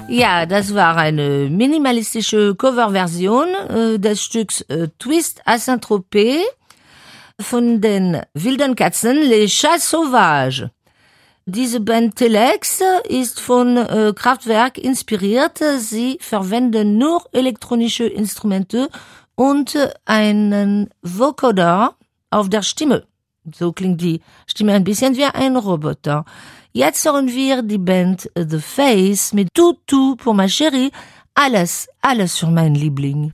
Ja, das war eine minimalistische Coverversion des Stücks Twist à Saint-Tropez von den wilden Katzen Les Chats Sauvages. Diese Band Telex ist von Kraftwerk inspiriert. Sie verwenden nur elektronische Instrumente und einen Vocoder auf der Stimme. So klingt die Stimme ein bisschen wie ein Roboter. Jetzt hören wir die Band The Face mit Tout pour ma chérie. Alles für mein Liebling.